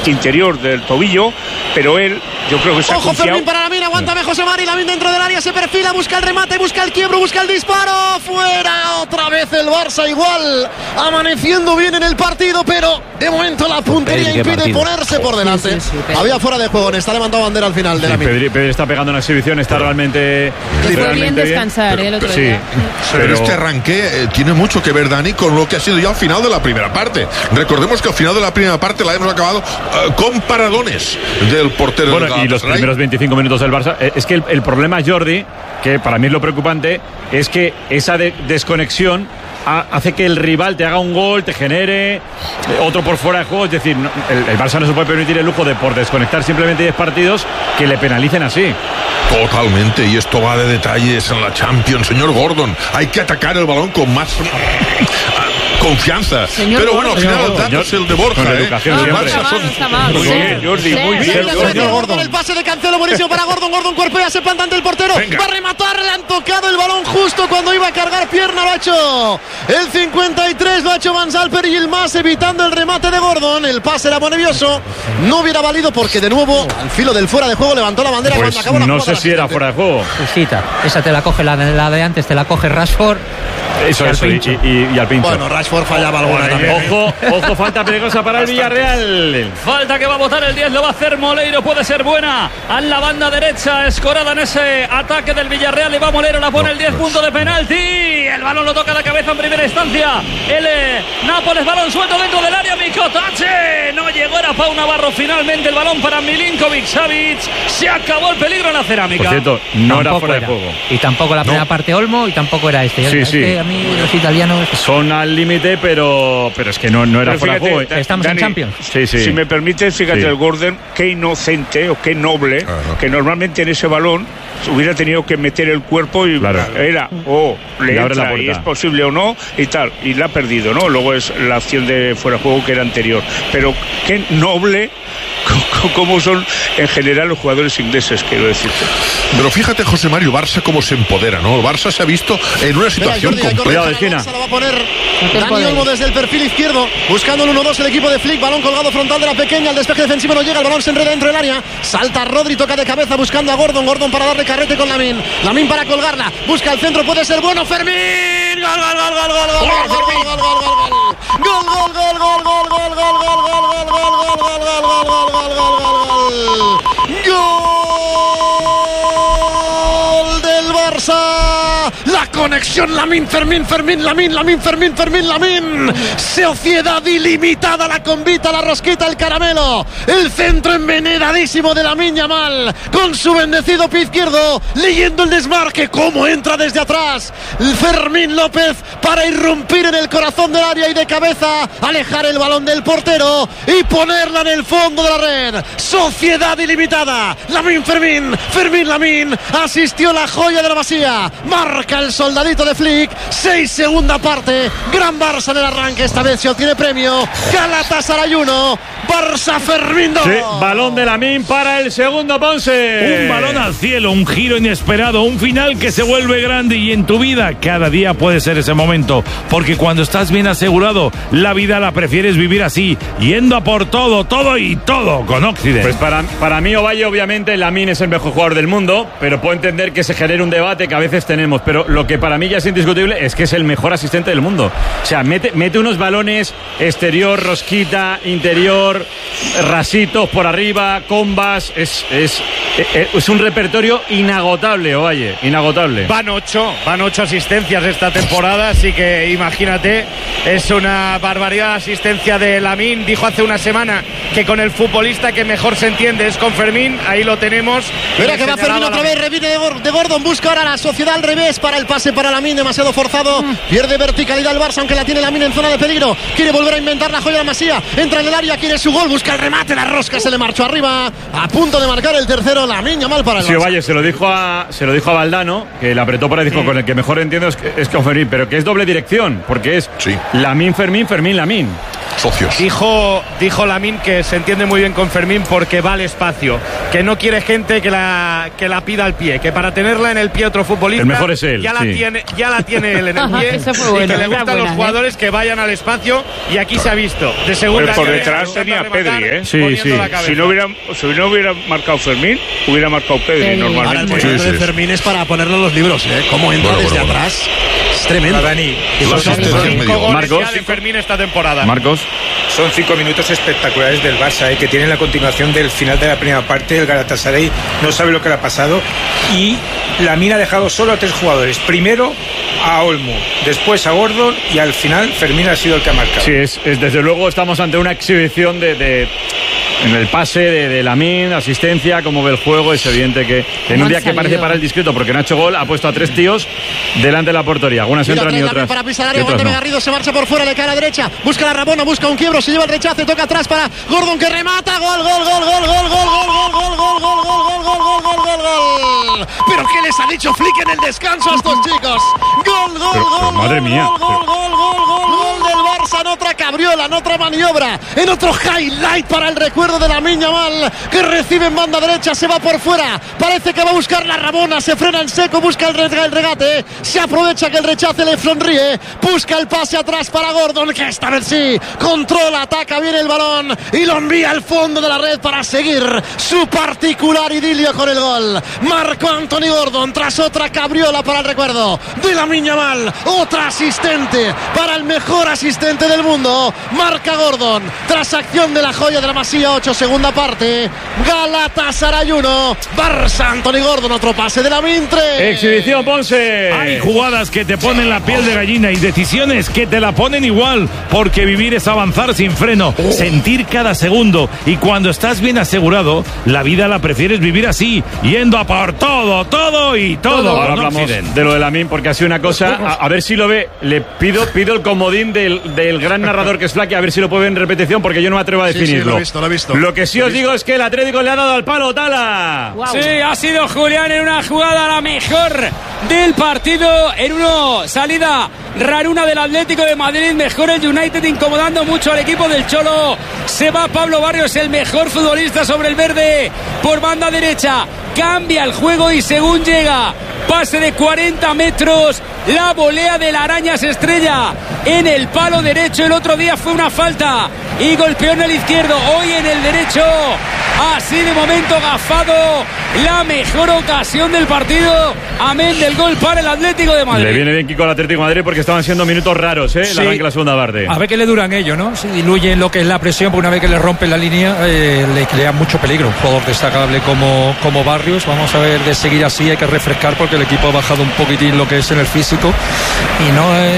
interior del tobillo, pero él, yo creo que se ha confiado. Fermín para Lamine, aguántame José Mari, Lamine dentro del área, se perfila, busca el remate, busca el quiebro, busca el disparo, fuera, otra vez el Barça igual, amaneciendo bien en el partido, pero de momento la puntería impide ponerse por delante. Había fuera de juego, está levantado bandera al final de Lamine. Pedri está pegando una exhibición, está realmente bien descansar el otro día. Pero este arranque tiene mucho que ver, Dani, con lo que ha sido ya al final de la primera parte. Recordemos que al final de la primera parte la hemos acabado con paradones del portero. Bueno, y los primeros 25 minutos del Barça, es que el problema, Jordi, que para mí es lo preocupante, es que esa desconexión hace que el rival te haga un gol, te genere otro por fuera de juego. Es decir, el Barça no se puede permitir el lujo de, por desconectar simplemente 10 partidos, que le penalicen así. Totalmente, y esto va de detalles en la Champions, señor Gordon. Hay que atacar el balón con más confianza. Pero bueno, al final el dato es el de Borja. Muy bien, Jordi, muy bien. Gordon, el pase de Cancelo, buenísimo para Gordon. Gordon cuerpea, se planta ante el portero. Va a rematar, le han tocado el balón justo cuando iba a cargar pierna. Lo ha hecho el 53, lo ha hecho Van Zalper y el más evitando el remate de Gordon. El pase era nervioso, no hubiera valido porque de nuevo al filo del fuera de juego levantó la bandera cuando acabó la jugada. No sé si era fuera de juego. Esa te la coge la de antes, te la coge Rashford. Eso, y al pincho. Bueno, Rashford fallaba alguna también. Ojo, falta peligrosa para el Villarreal. Falta que va a botar el 10, lo va a hacer Moleiro, puede ser buena. A la banda derecha, escorada en ese ataque del Villarreal, y va Moleiro, la pone el 10, punto de penalti. El balón lo toca a la cabeza en primera instancia. El Nápoles, balón suelto dentro del área, Mikotache. No llegó, era Pau Navarro finalmente, el balón para Milinkovic-Savic. Se acabó el peligro en la cerámica. Por cierto, no era fuera de juego. Y tampoco la primera parte Olmo, y tampoco era este. Sí. A mí los italianos son al límite, pero es que no era fuera de juego. Estamos en Champions. Sí. Si me permites, fíjate, el Gordon, qué inocente o qué noble, que normalmente en ese balón hubiera tenido que meter el cuerpo y era le entra y es posible o no y tal, y la ha perdido, ¿no? Luego es la acción de fuera de juego que era anterior, pero qué noble como son en general los jugadores ingleses, quiero decirte. Pero fíjate, José Mario, Barça cómo se empodera, ¿no? El Barça se ha visto en una situación cuidado de esquina. La va a poner Dani Olmo desde el perfil izquierdo, buscando el 1-2 el equipo de Flick, balón colgado frontal de la pequeña, el despeje defensivo no llega, el balón se enreda dentro del área, salta Rodri, toca de cabeza buscando a Gordon para darle carrete con Lamine para colgarla, busca el centro, puede ser bueno, Fermín, gol del Barça. La conexión Lamine, Fermín, Lamine. Sociedad ilimitada, la convita, la rosquita, el caramelo. El centro envenenadísimo de Lamine Yamal con su bendecido pie izquierdo, leyendo el desmarque, cómo entra desde atrás Fermín López para irrumpir en el corazón del área y de cabeza alejar el balón del portero y ponerla en el fondo de la red. Sociedad ilimitada. Lamine, Fermín, Lamine. Asistió la joya de la Masía. Marca el soldadito de Flick. 6 segunda parte. Gran Barça en el arranque. Esta vez se obtiene premio. Galatasaray 1, Barça Fermín 2. Sí, balón de Lamine para el segundo, Ponce. Un balón al cielo, un giro inesperado, un final que se vuelve grande, y en tu vida cada día puede ser ese momento, porque cuando estás bien asegurado, la vida la prefieres vivir así, yendo a por todo con Occident. Pues para mí, Ovalle, obviamente Lamine es el mejor jugador del mundo, pero puedo entender que se genere un debate que a veces tenemos, pero lo que para mí ya es indiscutible es que es el mejor asistente del mundo. O sea, mete unos balones exterior, rosquita, interior, rasitos por arriba, combas, es un repertorio inagotable, Ovalle, inagotable. Van 8 asistencias esta temporada, así que imagínate, es una barbaridad la asistencia de Lamine. Dijo hace una semana que con el futbolista que mejor se entiende es con Fermín, ahí lo tenemos. Mira que va Fermín otra vez, revive de Gordon, busca ahora la Sociedad al revés para el pase para Lamine, demasiado forzado, pierde verticalidad el Barça, aunque la tiene Lamine en zona de peligro, quiere volver a inventar la joya de la Masía, entra en el área, quiere su gol, busca el remate, la rosca se le marchó arriba, a punto de marcar el tercero, Lamine Yamal para el Barça. Sí, Ovalle, se lo dijo a Valdano, que le apretó para dijo con el que mejor entiendo es con Fermín, pero que es doble dirección, porque es Lamine, Fermín, Lamine. socios. Dijo Lamine que se entiende muy bien con Fermín porque va al espacio, que no quiere gente que la pida al pie, que para tenerla en el pie otro futbolista, el mejor es él, ya la tiene él en el pie. Y que le gustan los jugadores que vayan al espacio, y aquí se ha visto de segunda. Por detrás tenía Pedri, ¿eh? Sí. Si no hubiera marcado Fermín, hubiera marcado Pedri normalmente. Ahora el movimiento de Fermín es para ponerlo en los libros, ¿eh? Cómo entra desde atrás. Es tremendo. Dani, Marcos de Fermín esta temporada. Marcos. Son 5 minutos espectaculares del Barça, que tienen la continuación del final de la primera parte. El Galatasaray no sabe lo que le ha pasado, y Lamine ha dejado solo a 3 jugadores. Primero a Olmo, después a Gordon, y al final Fermín ha sido el que ha marcado. Sí, es desde luego estamos ante una exhibición en el pase de Lamine, asistencia, como ve el juego. Es evidente que en un día que parece para el discreto, porque no ha hecho gol, ha puesto a 3 tíos delante de la portería. Algunas entran y otras. Para pisar área, Juan Garrido se marcha por fuera, le cae a la derecha, busca la Rabona, busca un quiebro, se lleva el rechace, toca atrás para Gordon, que remata, gol. Pero ¿qué les ha dicho Flick en el descanso a estos chicos? Gol. Madre mía. Gol del Barça en otra cabriola, en otra maniobra, en otro highlight para el recuerdo de Lamine Yamal, que recibe en banda derecha, se va por fuera, parece que va a buscar la Rabona, se frena en seco, busca el regate, se aprovecha que el rechace le sonríe, busca el pase atrás para Gordon, que esta vez sí controla, ataca bien el balón y lo envía al fondo de la red para seguir su particular idilio con el gol. Marco Anthony Gordon tras otra cabriola para el recuerdo de Lamine Yamal, otra asistente para el mejor asistente del mundo. Marca Gordon tras acción de la joya de la Masía. 8, segunda parte. Galatasaray 1, Barça. Anthony Gordon, otro pase de Lamine 3. Exhibición, Ponce. Hay jugadas que te ponen la piel de gallina y decisiones que te la ponen igual, porque vivir es avanzar sin freno, sentir cada segundo, y cuando estás bien asegurado, la vida la prefieres vivir así, yendo a por todo y todo. Ahora hablamos de lo de Lamine, porque ha sido una cosa, a ver si lo ve, le pido el comodín del gran narrador que es Flaky, a ver si lo puede ver en repetición, porque yo no me atrevo a definirlo. Sí, lo he visto. Lo que sí os digo es que el Atlético le ha dado al palo, Tala. Wow. Sí, ha sido Julián en una jugada la mejor del partido, en una salida raruna del Atlético de Madrid. Mejor el United, incomodando mucho al equipo del Cholo. Se va Pablo Barrios, el mejor futbolista sobre el verde, por banda derecha. Cambia el juego y según llega, pase de 40 metros, la volea de la araña se estrella en el palo derecho. El otro día fue una falta y golpeó en el izquierdo, hoy en el derecho. Así de momento gafado, la mejor ocasión del partido, amén del gol para el Atlético de Madrid. Le viene bien Kiko al Atlético de Madrid, porque estaban siendo minutos raros, ¿eh? Sí. La arranque de la segunda parte. A ver qué le duran ellos, ¿no? Si diluyen lo que es la presión, porque una vez que le rompen la línea, le crea mucho peligro. Un jugador destacable como Barrios. Vamos a ver, de seguir así hay que refrescar, porque el equipo ha bajado un poquitín lo que es en el físico. Y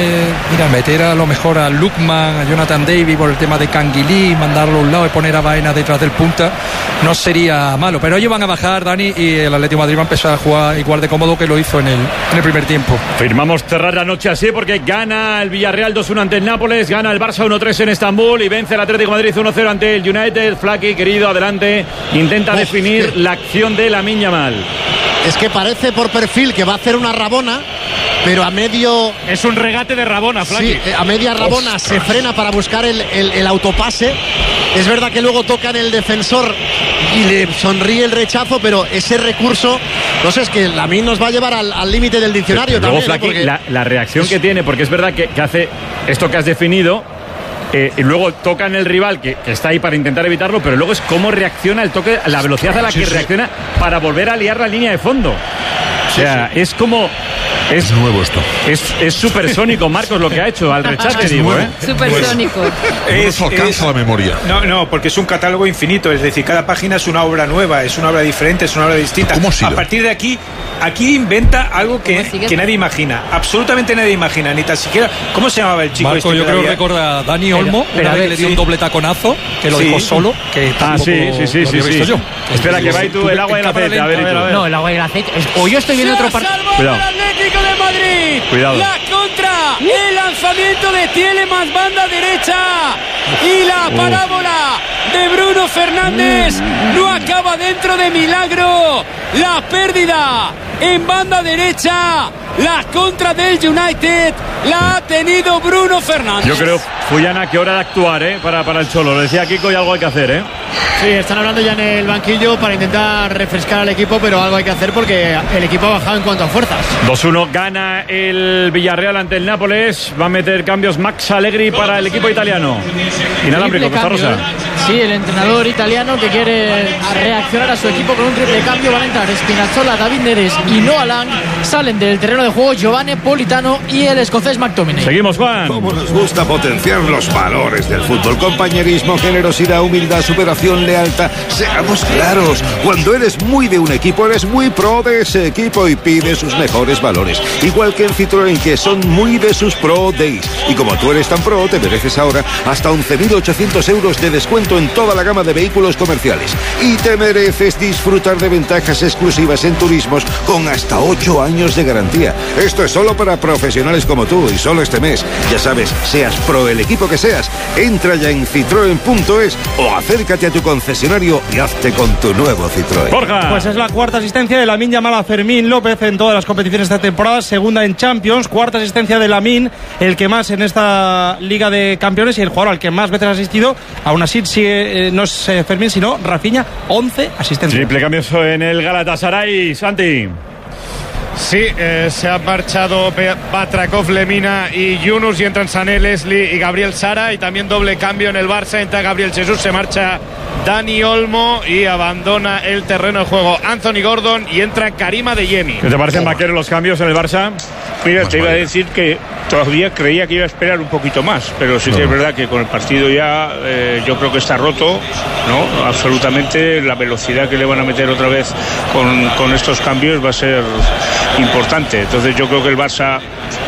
no, meter a lo mejor a Lukman, a Jonathan Davis por el tema de Canguilí, mandarlo a un lado y poner a Baena detrás del punta, no sería malo. Pero ellos van a bajar, Dani, y el Atlético de Madrid va a empezar a jugar igual de cómodo que lo hizo en el primer tiempo. Firmamos cerrar la noche así, porque gana el Villarreal 2-1 ante el Nápoles, gana el Barça 1-3 en Estambul y vence el Atlético de Madrid 1-0 ante el United. Flaky, querido, adelante, intenta definir la acción de Lamine Yamal. Es que parece por perfil que va a hacer una Rabona, pero a medio... Es un regate de Rabona, Flaky. Sí, a media Rabona se frena para buscar el autopase. Es verdad que luego toca en el defensor y le sonríe el rechazo, pero ese recurso, no sé, es que Lamine nos va a llevar al límite del diccionario. Pero también. Luego, Flaky, la reacción que tiene, porque es verdad que hace esto que has definido, y luego toca en el rival que está ahí para intentar evitarlo, pero luego es cómo reacciona el toque, la velocidad a la que reacciona para volver a liar la línea de fondo. O sea, es como... Es nuevo esto. Es supersónico, Marcos, lo que ha hecho al rechace, digo, ¿eh? Supersónico. No alcanza la memoria. No, porque es un catálogo infinito, es decir, cada página es una obra nueva, es una obra diferente, es una obra distinta. A partir de aquí inventa algo que nadie imagina, absolutamente nadie imagina, ni tan siquiera. ¿Cómo se llamaba el chico? Marco, yo creo que recuerda a Dani Olmo, una vez le dio un doble taconazo, que lo dejó solo, que sí. Yo. Espera, que va y tú el agua y el aceite, a ver. No, el agua y el aceite. O yo estoy viendo otro partido. Cuidado. Atlético de Madrid. Cuidado. La contra, el lanzamiento de Tielemans, banda derecha, y la parábola de Bruno Fernández no acaba dentro de milagro. La pérdida en banda derecha, la contra del United la ha tenido Bruno Fernández. Yo creo, Fuyana, que hora de actuar para el Cholo. Lo decía Kiko y algo hay que hacer. Sí, están hablando ya en el banquillo para intentar refrescar al equipo, pero algo hay que hacer porque el equipo ha bajado en cuanto a fuerzas. 2-1 gana el Villarreal ante el Nápoles. Va a meter cambios Max Allegri para el equipo italiano. Inalámbrico, Costa Rosa. Sí, el entrenador italiano que quiere reaccionar a su equipo con un triple cambio. Van a entrar Spinazzola, David Neres y Noah Lang. Salen del terreno de juego Giovanni Politano y el escocés McTominay. Seguimos, Juan. Cómo nos gusta potenciar los valores del fútbol. Compañerismo, generosidad, humildad, superación, lealtad. Seamos claros, cuando eres muy de un equipo, eres muy pro de ese equipo y pides sus mejores valores. Igual que en Citroën, que son muy de sus Pro Days. Y como tú eres tan pro, te mereces ahora hasta 11.800 euros de descuento en toda la gama de vehículos comerciales. Y te mereces disfrutar de ventajas exclusivas en turismos con hasta 8 años de garantía. Esto es solo para profesionales como tú y solo este mes. Ya sabes, seas pro el equipo que seas, entra ya en citroen.es o acércate a tu concesionario y hazte con tu nuevo Citroën. Borja. Pues es la cuarta asistencia de Lamine Yamal a Fermín López en todas las competiciones de esta temporada, segunda en Champions, cuarta asistencia de Lamine, el que más en esta Liga de Campeones y el jugador al que más veces ha asistido. Aún así no es Fermín sino Rafinha, 11 asistencias. Triple cambio en el Galatasaray, Santi. Sí, se han marchado Batrakov, Lemina y Yunus y entran Sané, Leslie y Gabriel Sara, y también doble cambio en el Barça, entra Gabriel Jesús, se marcha Dani Olmo y abandona el terreno de juego Anthony Gordon y entra Karim Adeyemi. ¿Qué te parecen vaqueros los cambios en el Barça? Mira, te iba a decir que todavía creía que iba a esperar un poquito más, pero sí que es verdad que con el partido ya yo creo que está roto, ¿no? Absolutamente. La velocidad que le van a meter otra vez con estos cambios va a ser importante. Entonces yo creo que el Barça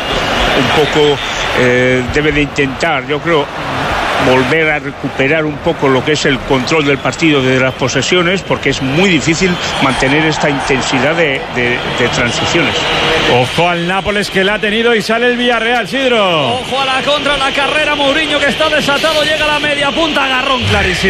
un poco debe de intentar, yo creo, volver a recuperar un poco lo que es el control del partido de las posesiones, porque es muy difícil mantener esta intensidad de transiciones. Ojo al Nápoles, que la ha tenido, y sale el Villarreal, Sidro. Ojo a la contra, la carrera, Mourinho, que está desatado, llega a la media punta, agarrón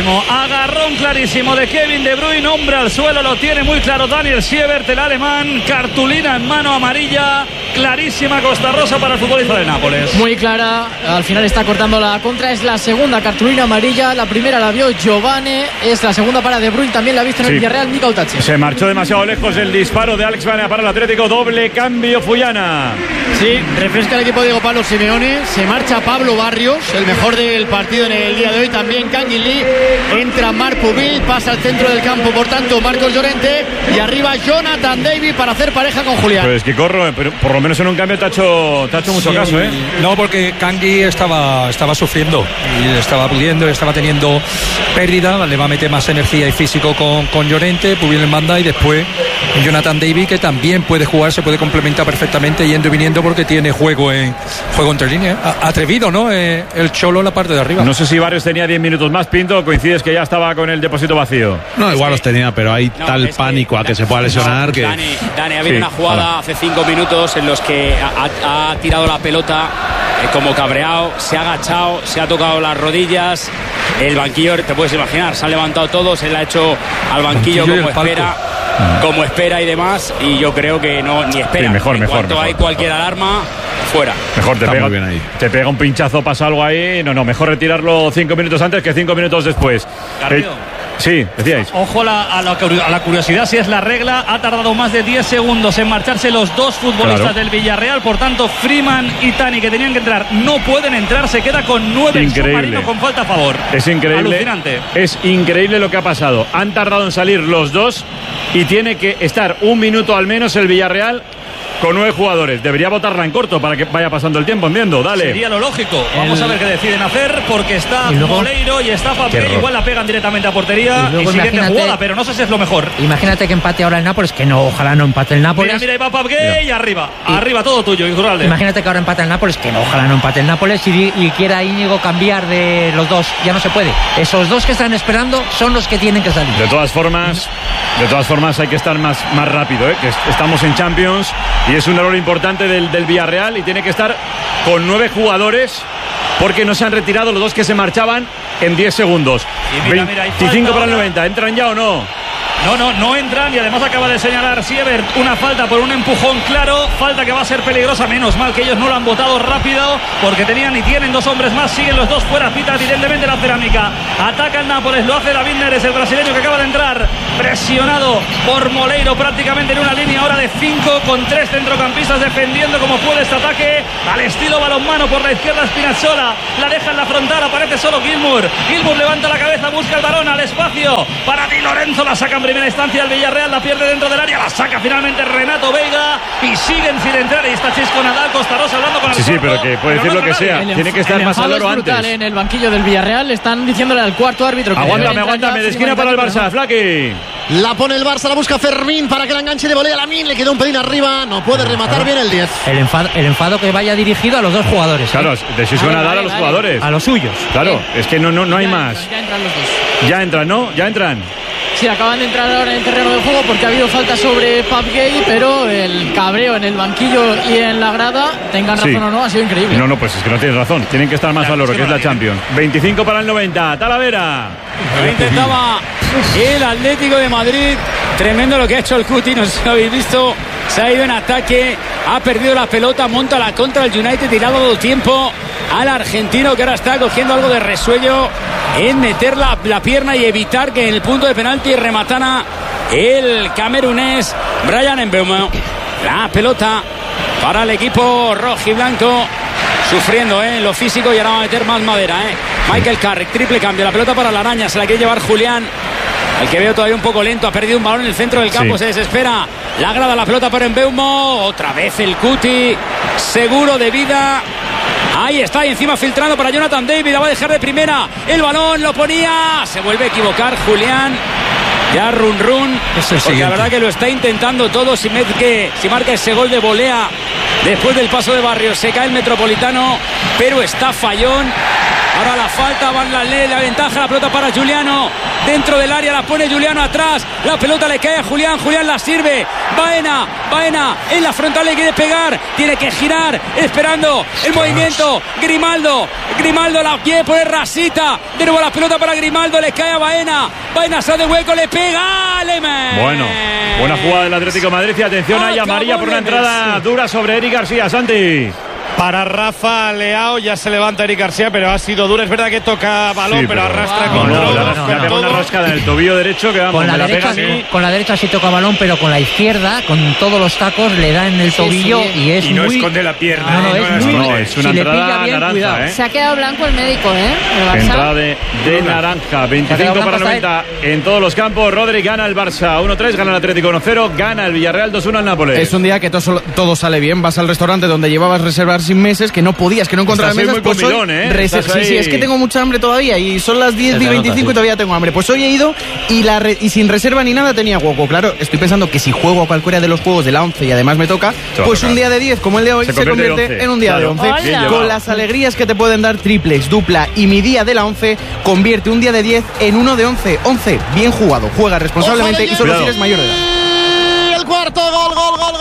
clarísimo de Kevin De Bruyne, hombre al suelo, lo tiene muy claro Daniel Siebert, el alemán, cartulina en mano, amarilla, clarísima Costa Rosa para el futbolista del Nápoles. Muy clara, al final está cortando la contra, es la segunda cartulina amarilla, la primera la vio Giovane, es la segunda para De Bruyne, también la ha visto en el Villarreal Mika Utachi. Se marchó demasiado lejos el disparo de Alex Baena para el Atlético, doble cambio Fuyana. Sí, refresca el equipo de Diego Pablo Simeone, se marcha Pablo Barrios, el mejor del partido en el día de hoy, también Kangin Lee, entra Marc Pubil, pasa al centro del campo, por tanto Marcos Llorente, y arriba Jonathan David para hacer pareja con Julián. Pues que corro, pero por lo menos en un cambio te ha hecho mucho caso, ¿eh? No, porque Kangui estaba sufriendo y estaba pudiendo, estaba teniendo pérdida, le va a meter más energía y físico con Llorente, Pubil en banda, y después Jonathan David, que también puede jugar, se puede complementar perfectamente yendo y viniendo porque tiene juego entre líneas. Atrevido, ¿no? El Cholo en la parte de arriba. No sé si Barrios tenía 10 minutos más, Pinto, coincides que ya estaba con el depósito vacío. No, igual los tenía, pero hay tal pánico a que se pueda lesionar que... Dani, ha habido una jugada hace 5 minutos en los que ha tirado la pelota como cabreado, se ha agachado, se ha tocado las rodillas, el banquillo, te puedes imaginar, se han levantado todos, él ha hecho al banquillo como espera y demás, y yo creo que no, ni espera. Sí, mejor. Hay cualquier alarma, fuera. Mejor te pega un pinchazo, pasa algo ahí. No, mejor retirarlo 5 minutos antes que 5 minutos después. Sí, decíais. Ojo a la curiosidad, si es la regla. Ha tardado más de 10 segundos en marcharse los dos futbolistas del Villarreal. Por tanto, Freeman y Tani, que tenían que entrar, no pueden entrar. Se queda con 9 el submarino con falta a favor. Es increíble. Alucinante. Es increíble lo que ha pasado. Han tardado en salir los dos y tiene que estar un minuto al menos el Villarreal con 9 jugadores. Debería botarla en corto para que vaya pasando el tiempo, entiendo. Dale. Sería lo lógico. Vamos a ver qué deciden hacer, porque está Moleiro y está Papel. Igual la pegan directamente a portería y siguiente jugada, pero no sé si es lo mejor. Imagínate que empate ahora el Nápoles, que no, ojalá no empate el Nápoles. Mira, y va Papel y arriba todo tuyo, Iturralde. Imagínate que ahora empate el Nápoles, que no, ojalá no empate el Nápoles y quiera Íñigo cambiar de los dos. Ya no se puede. Esos dos que están esperando son los que tienen que salir. De todas formas hay que estar más rápido, que estamos en Champions y es un error importante del Villarreal, y tiene que estar con 9 jugadores porque no se han retirado los dos que se marchaban en 10 segundos. Y mira, 25 para el 90. ¿Entran ya o no? No entran, y además acaba de señalar Siebert una falta por un empujón claro, falta que va a ser peligrosa. Menos mal que ellos no lo han botado rápido, porque tenían y tienen 2 hombres más, siguen los 2 fuera, pita evidentemente la Cerámica. Ataca el Nápoles, lo hace David Neres, el brasileño que acaba de entrar, presionado por Moleiro prácticamente en una línea ahora de 5, con 3 centrocampistas defendiendo como puede este ataque al estilo balonmano. Por la izquierda Spinazzola, la deja en la frontal, aparece solo Gilmour levanta la cabeza, busca el balón al espacio para Di Lorenzo, la saca en primera instancia el Villarreal, la pierde dentro del área, la saca finalmente Renato Veiga y siguen sin entrar. Y está Chisco Nadal, Costa Rosa hablando con el sí, pero que puede decir lo que sea, tiene que estar más al oro antes. En el banquillo del Villarreal le están diciéndole al cuarto árbitro que aguántame, de esquina para el Barça, Flaky. La pone el Barça, la busca Fermín para que la enganche de volea a Lamine, le quedó un pelín arriba, no puede rematar bien el 10. El enfado que vaya dirigido a los 2 jugadores. Claro, de Chisco Nadal a los jugadores. A los suyos. Claro, es que no hay más. Ya entran los 2. Ya entran, ¿no? Ya entran. Sí, acaban de entrar ahora en el terreno de juego porque ha habido falta sobre Pape Gueye, pero el cabreo en el banquillo y en la grada, tengan razón o no, ha sido increíble. No, pues es que no tienes razón. Tienen que estar más al oro, que es la Champions. 25 para el 90. Talavera. Lo intentaba el Atlético de Madrid. Tremendo lo que ha hecho el Cuti, no sé si lo habéis visto. Se ha ido en ataque, ha perdido la pelota, monta la contra el United y le ha dado tiempo al argentino, que ahora está cogiendo algo de resuello en meter la pierna y evitar que en el punto de penalti rematara el camerunés Bryan Mbeumo. La pelota para el equipo rojiblanco, sufriendo en lo físico, y ahora va a meter más madera. Michael Carrick, triple cambio, la pelota para la araña, se la quiere llevar Julián, al que veo todavía un poco lento, ha perdido un balón en el centro del campo, se desespera, la grada la pelota para Mbeumo, otra vez el Cuti, seguro de vida. Ahí está, y encima filtrando para Jonathan David, la va a dejar de primera, el balón lo ponía, se vuelve a equivocar Julián, ya run, porque la verdad que lo está intentando todo. Si marca ese gol de volea después del paso de Barrios, se cae el Metropolitano, pero está fallón. Ahora la falta, Van Lanley, la ventaja, la pelota para Giuliano, dentro del área, la pone Giuliano atrás, la pelota le cae a Julián la sirve, Baena en la frontal, le quiere pegar, tiene que girar, esperando el movimiento, Grimaldo la quiere poner rasita, de nuevo la pelota para Grimaldo, le cae a Baena sale de hueco, le pega a Lemens. Bueno, buena jugada del Atlético de Madrid, y atención ahí a María por una entrada dura sobre Eric García. Santi. Para Rafa Leao, ya se levanta Eric García, pero ha sido dura. Es verdad que toca balón, pero arrastra con todo. Le ha pegado una rascada en el tobillo derecho que vamos, con la derecha sí toca balón, pero con la izquierda, con todos los tacos, le da en el tobillo y es no muy... esconde la pierna. Es una entrada naranja. Se ha quedado blanco el médico, Entrada de naranja. 25 para 90 en todos los campos. Rodri gana el Barça 1-3, gana el Atlético 1-0, gana el Villarreal 2-1 al Nápoles. Es un día que todo sale bien. Vas al restaurante donde llevabas reservar sin meses, que no podías, que no encontrabas mesas. Muy pues comidón, sí, es que tengo mucha hambre todavía y son las 10:25 y todavía tengo hambre. Pues hoy he ido y sin reserva ni nada tenía hueco. Claro, estoy pensando que si juego a cualquiera de los juegos de la 11 y además me toca, pues un día de 10 como el de hoy se convierte en un día de 11. Con las alegrías que te pueden dar triples, dupla y mi día de la 11, convierte un día de 10 en uno de 11. 11, bien jugado, juega responsablemente y solo si eres mayor de edad. El cuarto gol.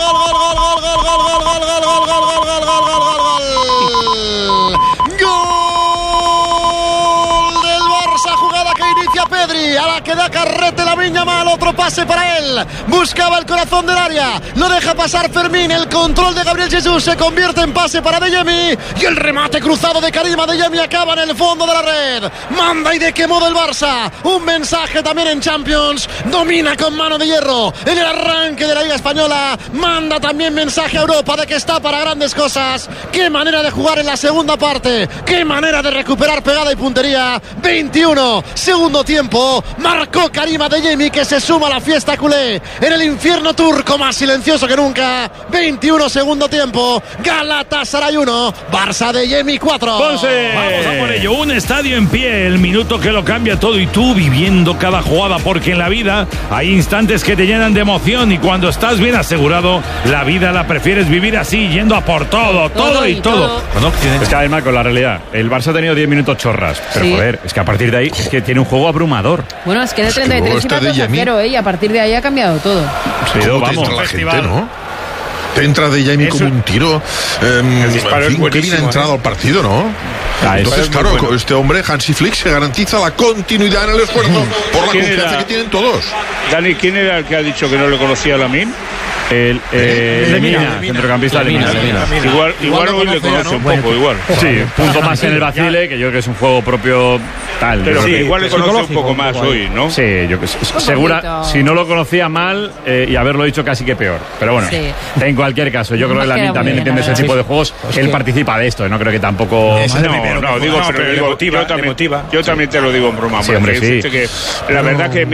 Pedri, a la que da carrete Lamine Yamal, otro pase para él, buscaba el corazón del área, lo deja pasar Fermín, el control de Gabriel Jesús se convierte en pase para Adeyemi y el remate cruzado de Karim Adeyemi acaba en el fondo de la red. Manda y de qué modo el Barça, un mensaje también en Champions, domina con mano de hierro en el arranque de la Liga Española, manda también mensaje a Europa de que está para grandes cosas. Qué manera de jugar en la segunda parte, qué manera de recuperar pegada y puntería. 21 segundo tiempo, marcó Karim Adeyemi, que se suma a la fiesta culé en el infierno turco más silencioso que nunca. 21 segundo tiempo, Galatasaray 1, Barça Adeyemi 4. Ponce. Vamos a por ello, un estadio en pie, el minuto que lo cambia todo y tú viviendo cada jugada, porque en la vida hay instantes que te llenan de emoción y cuando estás bien asegurado, la vida la prefieres vivir así, yendo a por todo y todo. Es que además con la realidad, el Barça ha tenido 10 minutos chorras, pero joder, es que a partir de ahí es que tiene un juego abrumador. Bueno, es que de 33 iba 2-0, y a partir de ahí ha cambiado todo. Vamos, la gente, ¿no? Te entra Adeyemi como un tiro. El disparo es que bien ha entrado al partido, ¿no? Entonces, claro, con este hombre, Hansi Flick, se garantiza la continuidad en el esfuerzo por la confianza que tienen todos. Dani, ¿quién era el que ha dicho que no le conocía a Lamine? Lemina, centrocampista Lemina. Igual hoy le conoce un poco, igual. Sí, punto más en el vacile, que yo creo que es un juego propio tal. Pero sí, igual le conoce un poco más hoy, ¿no? Sí, yo que segura, si no lo conocía mal y haberlo dicho casi que peor. Pero bueno, en cualquier caso, yo creo que Lamine también entiende ese tipo de juegos. Él participa de esto, no creo que tampoco... No, digo, pero yo también te lo digo en broma. Sí, hombre, sí. La verdad que